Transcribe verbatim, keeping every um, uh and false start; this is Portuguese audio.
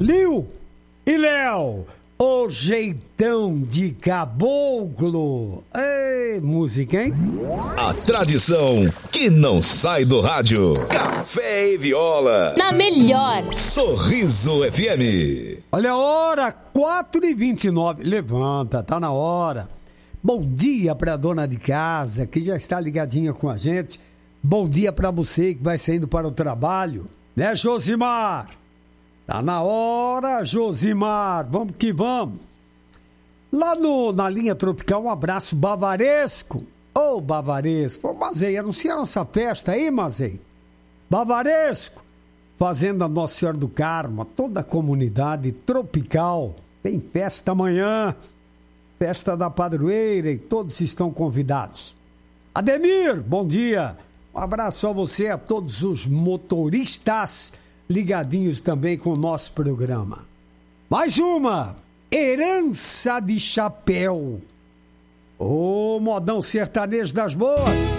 Liu e Léo, o jeitão de caboclo. Ei, música, hein? A tradição que não sai do rádio. Café e Viola. Na melhor. Sorriso F M. Olha a hora, quatro e vinte e nove. Levanta, tá na hora. Bom dia pra dona de casa que já está ligadinha com a gente. Bom dia pra você que vai saindo para o trabalho. Né, Josimar? Tá na hora, Josimar. Vamos que vamos. Lá no, na linha tropical, um abraço bavaresco. Ô, oh, bavaresco. Ô, Mazei, anuncia a nossa festa aí, Mazei. Bavaresco. Fazenda Nossa Senhora do Carmo. Toda a comunidade tropical. Tem festa amanhã. Festa da padroeira e todos estão convidados. Ademir, bom dia. Um abraço a você, a todos os motoristas ligadinhos também com o nosso programa. Mais uma, herança de chapéu. Ô, modão sertanejo das boas.